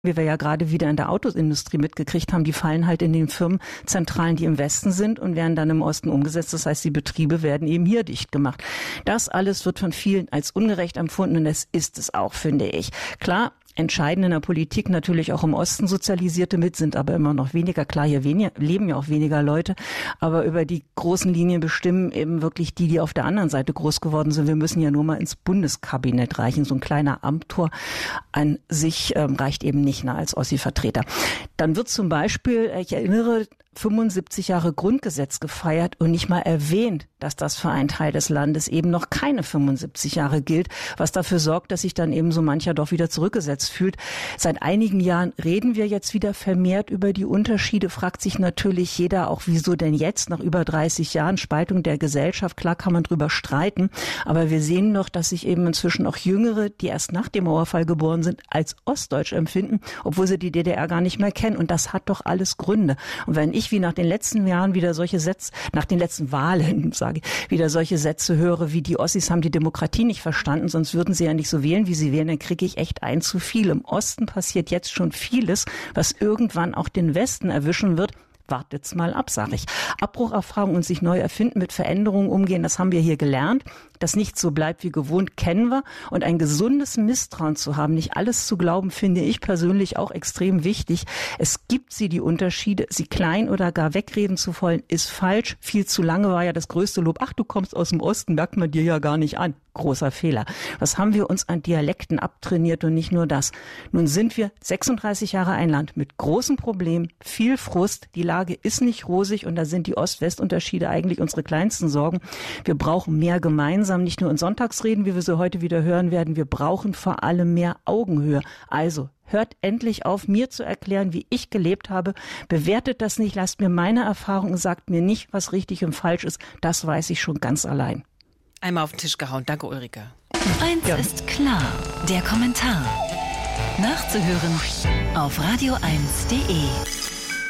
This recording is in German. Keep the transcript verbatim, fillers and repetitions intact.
wie wir ja gerade wieder in der Autoindustrie mitgekriegt haben, die fallen halt in den Firmenzentralen, die im Westen sind und werden dann im Osten umgesetzt. Das heißt, die Betriebe werden eben hier dicht gemacht. Das alles wird von vielen als ungerecht empfunden und das ist es auch, finde ich. Klar, entscheidend in der Politik natürlich auch im Osten Sozialisierte mit, sind aber immer noch weniger. Klar, hier weniger, leben ja auch weniger Leute, aber über die großen Linien bestimmen eben wirklich die, die auf der anderen Seite groß geworden sind. Wir müssen ja nur mal ins Bundeskabinett reichen. So ein kleiner Amtor an sich ähm, reicht eben nicht mehr als Ossi-Vertreter. Dann wird zum Beispiel, ich erinnere, fünfundsiebzig Jahre Grundgesetz gefeiert und nicht mal erwähnt, dass das für einen Teil des Landes eben noch keine fünfundsiebzig Jahre gilt, was dafür sorgt, dass sich dann eben so mancher doch wieder zurückgesetzt fühlt. Seit einigen Jahren reden wir jetzt wieder vermehrt über die Unterschiede, fragt sich natürlich jeder auch, wieso denn jetzt nach über dreißig Jahren Spaltung der Gesellschaft? Klar kann man drüber streiten, aber wir sehen noch, dass sich eben inzwischen auch Jüngere, die erst nach dem Mauerfall geboren sind, als ostdeutsch empfinden, obwohl sie die D D R gar nicht mehr kennen. Und das hat doch alles Gründe. Und wenn ich wie nach den letzten Jahren wieder solche Sätze, nach den letzten Wahlen, sage ich, wieder solche Sätze höre, wie die Ossis haben die Demokratie nicht verstanden, sonst würden sie ja nicht so wählen, wie sie wählen, dann kriege ich echt ein zu viel. Im Osten passiert jetzt schon vieles, was irgendwann auch den Westen erwischen wird. Wartet's mal ab, sage ich. Abbrucherfahrung und sich neu erfinden, mit Veränderungen umgehen, das haben wir hier gelernt. Dass nichts so bleibt wie gewohnt, kennen wir. Und ein gesundes Misstrauen zu haben, nicht alles zu glauben, finde ich persönlich auch extrem wichtig. Es gibt sie, die Unterschiede. Sie klein oder gar wegreden zu wollen, ist falsch. Viel zu lange war ja das größte Lob. Ach, du kommst aus dem Osten, merkt man dir ja gar nicht an. Großer Fehler. Was haben wir uns an Dialekten abtrainiert und nicht nur das? Nun sind wir sechsunddreißig Jahre ein Land mit großen Problemen, viel Frust. Die Lage ist nicht rosig und da sind die Ost-West-Unterschiede eigentlich unsere kleinsten Sorgen. Wir brauchen mehr gemeinsam. Nicht nur in Sonntagsreden, wie wir sie heute wieder hören werden. Wir brauchen vor allem mehr Augenhöhe. Also hört endlich auf, mir zu erklären, wie ich gelebt habe. Bewertet das nicht, lasst mir meine Erfahrungen, sagt mir nicht, was richtig und falsch ist. Das weiß ich schon ganz allein. Einmal auf den Tisch gehauen. Danke, Ulrike. Eins ja. ist klar, der Kommentar. Nachzuhören auf radio eins punkt de.